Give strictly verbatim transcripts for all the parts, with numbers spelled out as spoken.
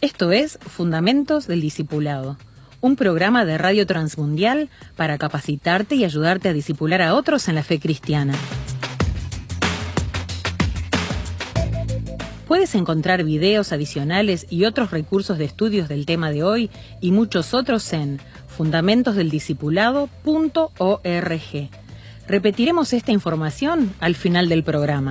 Esto es Fundamentos del Discipulado, un programa de Radio Transmundial para capacitarte y ayudarte a discipular a otros en la fe cristiana. Puedes encontrar videos adicionales y otros recursos de estudios del tema de hoy y muchos otros en fundamentos del discipulado punto org. Repetiremos esta información al final del programa.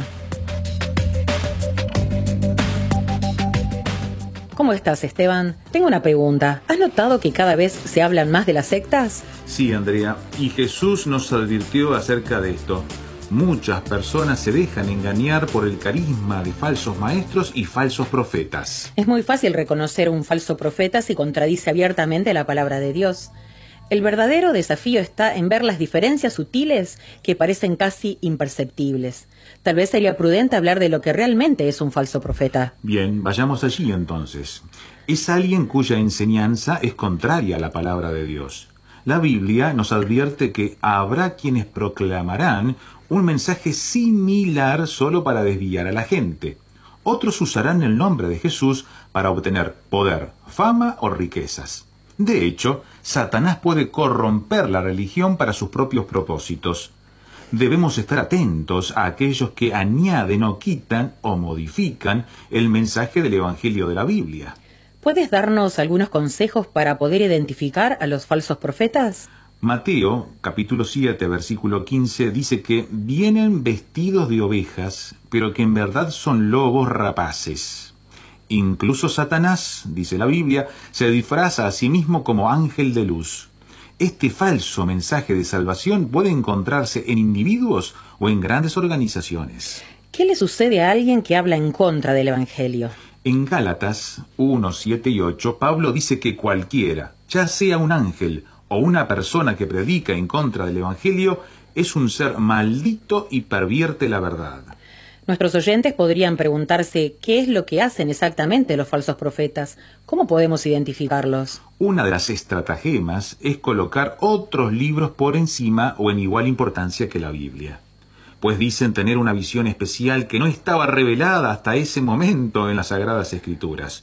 ¿Cómo estás, Esteban? Tengo una pregunta. ¿Has notado que cada vez se hablan más de las sectas? Sí, Andrea, y Jesús nos advirtió acerca de esto. Muchas personas se dejan engañar por el carisma de falsos maestros y falsos profetas. Es muy fácil reconocer un falso profeta si contradice abiertamente la palabra de Dios. El verdadero desafío está en ver las diferencias sutiles que parecen casi imperceptibles. Tal vez sería prudente hablar de lo que realmente es un falso profeta. Bien, vayamos allí entonces. Es alguien cuya enseñanza es contraria a la palabra de Dios. La Biblia nos advierte que habrá quienes proclamarán un mensaje similar solo para desviar a la gente. Otros usarán el nombre de Jesús para obtener poder, fama o riquezas. De hecho, Satanás puede corromper la religión para sus propios propósitos. Debemos estar atentos a aquellos que añaden o quitan o modifican el mensaje del Evangelio de la Biblia. ¿Puedes darnos algunos consejos para poder identificar a los falsos profetas? Mateo, capítulo siete, versículo quince, dice que vienen vestidos de ovejas, pero que en verdad son lobos rapaces. Incluso Satanás, dice la Biblia, se disfraza a sí mismo como ángel de luz. Este falso mensaje de salvación puede encontrarse en individuos o en grandes organizaciones. ¿Qué le sucede a alguien que habla en contra del Evangelio? En Gálatas uno, siete y ocho, Pablo dice que cualquiera, ya sea un ángel o una persona que predica en contra del Evangelio, es un ser maldito y pervierte la verdad. Nuestros oyentes podrían preguntarse qué es lo que hacen exactamente los falsos profetas. ¿Cómo podemos identificarlos? Una de las estratagemas es colocar otros libros por encima o en igual importancia que la Biblia. Pues dicen tener una visión especial que no estaba revelada hasta ese momento en las Sagradas Escrituras.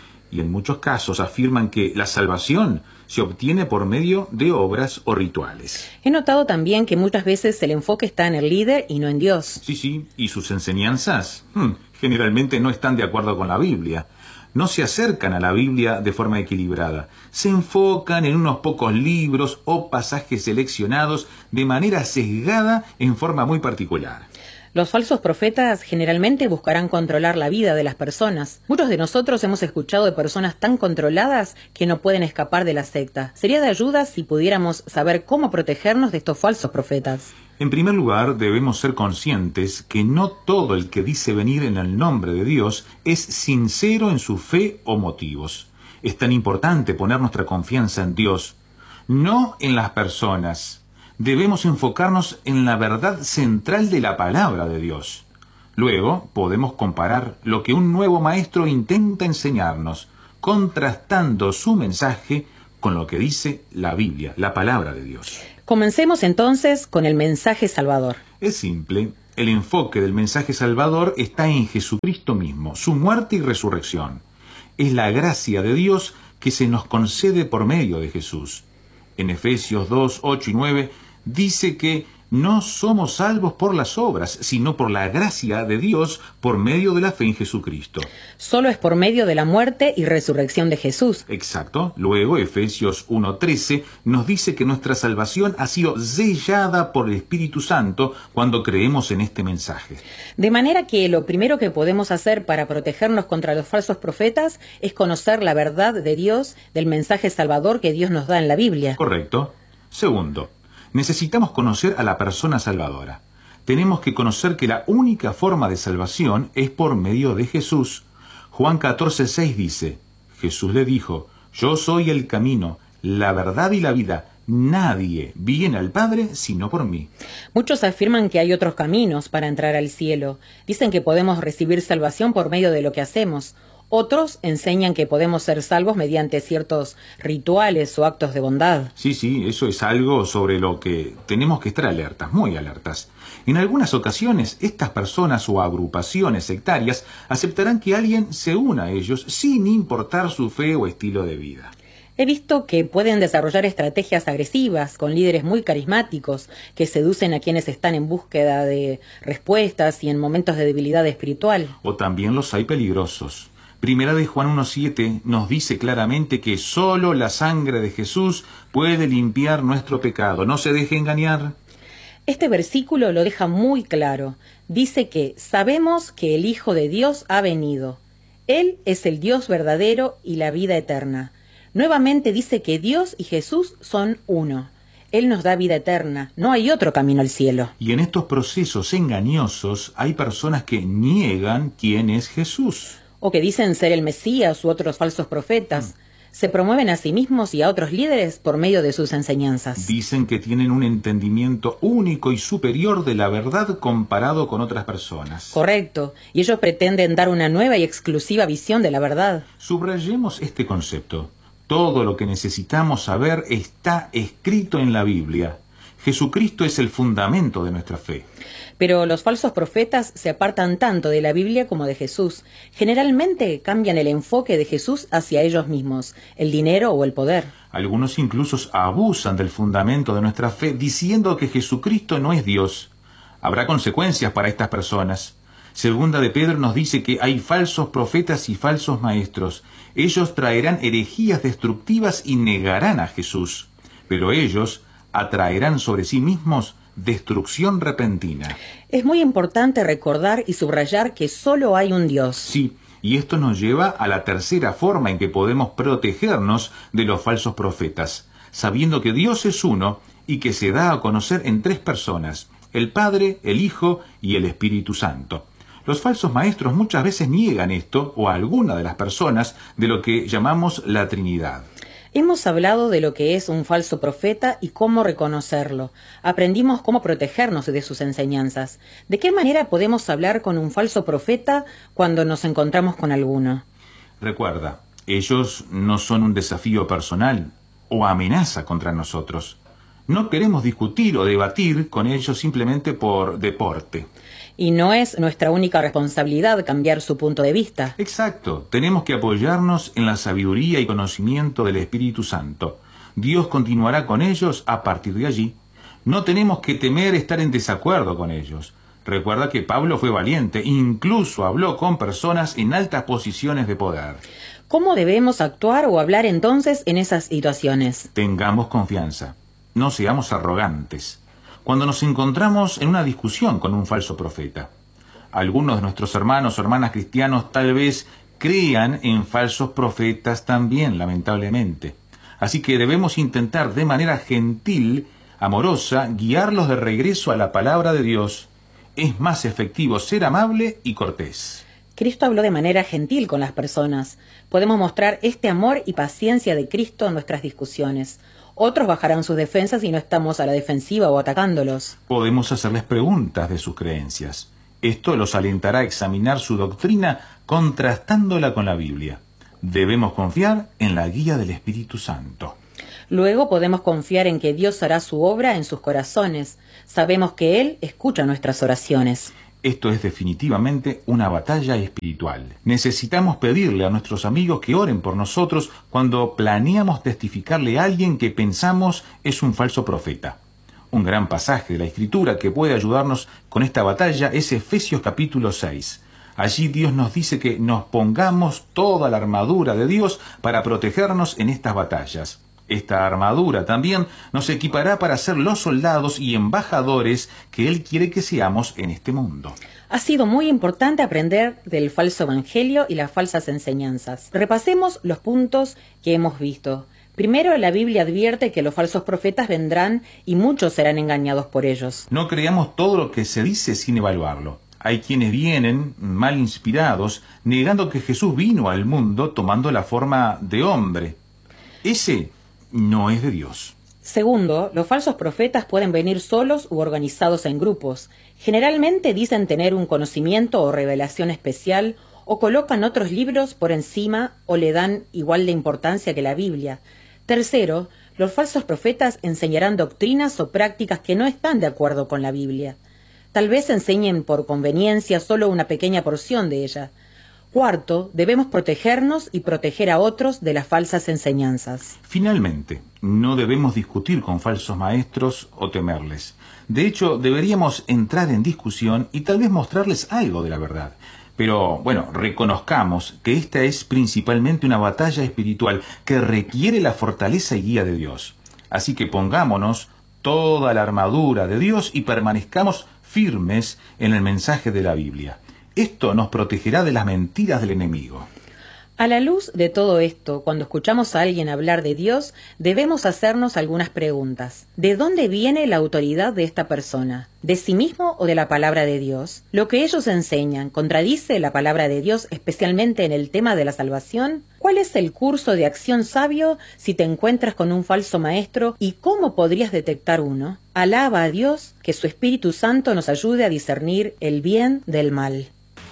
Y en muchos casos afirman que la salvación se obtiene por medio de obras o rituales. He notado también que muchas veces el enfoque está en el líder y no en Dios. Sí, sí, y sus enseñanzas hmm, generalmente no están de acuerdo con la Biblia. No se acercan a la Biblia de forma equilibrada. Se enfocan en unos pocos libros o pasajes seleccionados de manera sesgada en forma muy particular. Los falsos profetas generalmente buscarán controlar la vida de las personas. Muchos de nosotros hemos escuchado de personas tan controladas que no pueden escapar de la secta. Sería de ayuda si pudiéramos saber cómo protegernos de estos falsos profetas. En primer lugar, debemos ser conscientes que no todo el que dice venir en el nombre de Dios es sincero en su fe o motivos. Es tan importante poner nuestra confianza en Dios, no en las personas. Debemos enfocarnos en la verdad central de la palabra de Dios. Luego podemos comparar lo que un nuevo maestro intenta enseñarnos, contrastando su mensaje con lo que dice la Biblia, la palabra de Dios. Comencemos entonces con el mensaje salvador. Es simple. El enfoque del mensaje salvador está en Jesucristo mismo, su muerte y resurrección. Es la gracia de Dios que se nos concede por medio de Jesús. En Efesios dos, ocho y nueve dice que no somos salvos por las obras, sino por la gracia de Dios por medio de la fe en Jesucristo. Solo es por medio de la muerte y resurrección de Jesús. Exacto. Luego, Efesios uno trece nos dice que nuestra salvación ha sido sellada por el Espíritu Santo cuando creemos en este mensaje. De manera que lo primero que podemos hacer para protegernos contra los falsos profetas es conocer la verdad de Dios, del mensaje salvador que Dios nos da en la Biblia. Correcto. Segundo, necesitamos conocer a la persona salvadora. Tenemos que conocer que la única forma de salvación es por medio de Jesús. Juan catorce, seis dice, Jesús le dijo, yo soy el camino, la verdad y la vida. Nadie viene al Padre sino por mí. Muchos afirman que hay otros caminos para entrar al cielo. Dicen que podemos recibir salvación por medio de lo que hacemos. Otros enseñan que podemos ser salvos mediante ciertos rituales o actos de bondad. Sí, sí, eso es algo sobre lo que tenemos que estar alertas, muy alertas. En algunas ocasiones, estas personas o agrupaciones sectarias aceptarán que alguien se una a ellos sin importar su fe o estilo de vida. He visto que pueden desarrollar estrategias agresivas con líderes muy carismáticos que seducen a quienes están en búsqueda de respuestas y en momentos de debilidad espiritual. O también los hay peligrosos. Primera de Juan uno siete nos dice claramente que solo la sangre de Jesús puede limpiar nuestro pecado. No se deje engañar. Este versículo lo deja muy claro. Dice que sabemos que el Hijo de Dios ha venido. Él es el Dios verdadero y la vida eterna. Nuevamente dice que Dios y Jesús son uno. Él nos da vida eterna. No hay otro camino al cielo. Y en estos procesos engañosos hay personas que niegan quién es Jesús. O que dicen ser el Mesías u otros falsos profetas. Mm. Se promueven a sí mismos y a otros líderes por medio de sus enseñanzas. Dicen que tienen un entendimiento único y superior de la verdad comparado con otras personas. Correcto. Y ellos pretenden dar una nueva y exclusiva visión de la verdad. Subrayemos este concepto. Todo lo que necesitamos saber está escrito en la Biblia. Jesucristo es el fundamento de nuestra fe. Pero los falsos profetas se apartan tanto de la Biblia como de Jesús. Generalmente cambian el enfoque de Jesús hacia ellos mismos, el dinero o el poder. Algunos incluso abusan del fundamento de nuestra fe diciendo que Jesucristo no es Dios. Habrá consecuencias para estas personas. Segunda de Pedro nos dice que hay falsos profetas y falsos maestros. Ellos traerán herejías destructivas y negarán a Jesús. Pero ellos atraerán sobre sí mismos destrucción repentina. Es muy importante recordar y subrayar que solo hay un Dios. Sí, y esto nos lleva a la tercera forma en que podemos protegernos de los falsos profetas, sabiendo que Dios es uno y que se da a conocer en tres personas, el Padre, el Hijo y el Espíritu Santo. Los falsos maestros muchas veces niegan esto o a alguna de las personas de lo que llamamos la Trinidad. Hemos hablado de lo que es un falso profeta y cómo reconocerlo. Aprendimos cómo protegernos de sus enseñanzas. ¿De qué manera podemos hablar con un falso profeta cuando nos encontramos con alguno? Recuerda, ellos no son un desafío personal o amenaza contra nosotros. No queremos discutir o debatir con ellos simplemente por deporte. Y no es nuestra única responsabilidad cambiar su punto de vista. Exacto. Tenemos que apoyarnos en la sabiduría y conocimiento del Espíritu Santo. Dios continuará con ellos a partir de allí. No tenemos que temer estar en desacuerdo con ellos. Recuerda que Pablo fue valiente, incluso habló con personas en altas posiciones de poder. ¿Cómo debemos actuar o hablar entonces en esas situaciones? Tengamos confianza. No seamos arrogantes. Cuando nos encontramos en una discusión con un falso profeta, algunos de nuestros hermanos o hermanas cristianos tal vez crean en falsos profetas también, lamentablemente. Así que debemos intentar de manera gentil, amorosa, guiarlos de regreso a la palabra de Dios. Es más efectivo ser amable y cortés. Cristo habló de manera gentil con las personas. Podemos mostrar este amor y paciencia de Cristo en nuestras discusiones. Otros bajarán sus defensas y no estamos a la defensiva o atacándolos. Podemos hacerles preguntas de sus creencias. Esto los alentará a examinar su doctrina contrastándola con la Biblia. Debemos confiar en la guía del Espíritu Santo. Luego podemos confiar en que Dios hará su obra en sus corazones. Sabemos que Él escucha nuestras oraciones. Esto es definitivamente una batalla espiritual. Necesitamos pedirle a nuestros amigos que oren por nosotros cuando planeamos testificarle a alguien que pensamos es un falso profeta. Un gran pasaje de la Escritura que puede ayudarnos con esta batalla es Efesios capítulo seis. Allí Dios nos dice que nos pongamos toda la armadura de Dios para protegernos en estas batallas. Esta armadura también nos equipará para ser los soldados y embajadores que Él quiere que seamos en este mundo. Ha sido muy importante aprender del falso evangelio y las falsas enseñanzas. Repasemos los puntos que hemos visto. Primero, la Biblia advierte que los falsos profetas vendrán y muchos serán engañados por ellos. No creamos todo lo que se dice sin evaluarlo. Hay quienes vienen mal inspirados, negando que Jesús vino al mundo tomando la forma de hombre. Ese no es de Dios. Segundo, los falsos profetas pueden venir solos u organizados en grupos. Generalmente dicen tener un conocimiento o revelación especial o colocan otros libros por encima o le dan igual de importancia que la Biblia. Tercero, los falsos profetas enseñarán doctrinas o prácticas que no están de acuerdo con la Biblia. Tal vez enseñen por conveniencia solo una pequeña porción de ella. Cuarto, debemos protegernos y proteger a otros de las falsas enseñanzas. Finalmente, no debemos discutir con falsos maestros o temerles. De hecho, deberíamos entrar en discusión y tal vez mostrarles algo de la verdad. Pero, bueno, reconozcamos que esta es principalmente una batalla espiritual que requiere la fortaleza y guía de Dios. Así que pongámonos toda la armadura de Dios y permanezcamos firmes en el mensaje de la Biblia. Esto nos protegerá de las mentiras del enemigo. A la luz de todo esto, cuando escuchamos a alguien hablar de Dios, debemos hacernos algunas preguntas. ¿De dónde viene la autoridad de esta persona? ¿De sí mismo o de la palabra de Dios? ¿Lo que ellos enseñan contradice la palabra de Dios, especialmente en el tema de la salvación? ¿Cuál es el curso de acción sabio si te encuentras con un falso maestro y cómo podrías detectar uno? Alaba a Dios, que su Espíritu Santo nos ayude a discernir el bien del mal.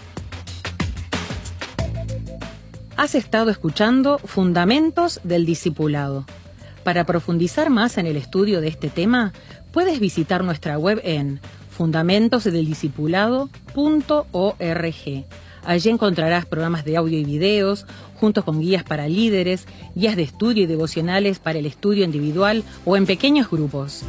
Has estado escuchando Fundamentos del Discipulado. Para profundizar más en el estudio de este tema, puedes visitar nuestra web en fundamentos del discipulado punto org. Allí encontrarás programas de audio y videos, junto con guías para líderes, guías de estudio y devocionales para el estudio individual o en pequeños grupos.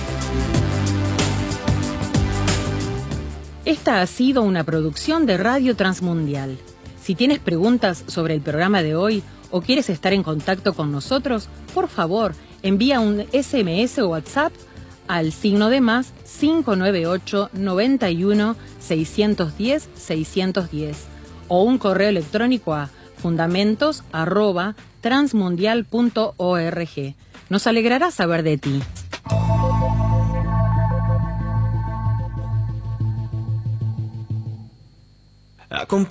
Esta ha sido una producción de Radio Transmundial. Si tienes preguntas sobre el programa de hoy o quieres estar en contacto con nosotros, por favor, envía un ese eme ese o WhatsApp al signo de más cinco nueve ocho, noventa y uno, seiscientos diez, seiscientos diez o un correo electrónico a fundamentos arroba transmundial punto org. Nos alegrará saber de ti. Acompaña